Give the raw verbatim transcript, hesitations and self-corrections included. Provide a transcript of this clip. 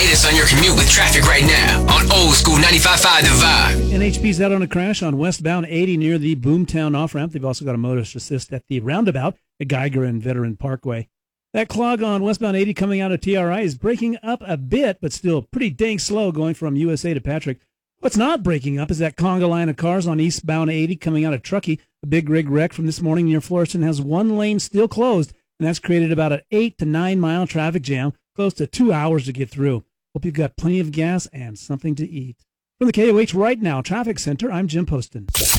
latest on your commute with traffic right now on Old School ninety-five point five The Vibe. N H P's out on a crash on westbound eighty near the Boomtown off-ramp. They've also got a motorist assist at the roundabout at Geiger and Veteran Parkway. That clog on westbound eighty coming out of T R I is breaking up a bit, but still pretty dang slow going from U S A to Patrick. What's not breaking up is that conga line of cars on eastbound eighty coming out of Truckee. A big rig wreck from this morning near Florissant has one lane still closed, and that's created about an eight to nine mile traffic jam, close to two hours to get through. Hope you've got plenty of gas and something to eat. From the K O H Right Now Traffic Center, I'm Jim Poston.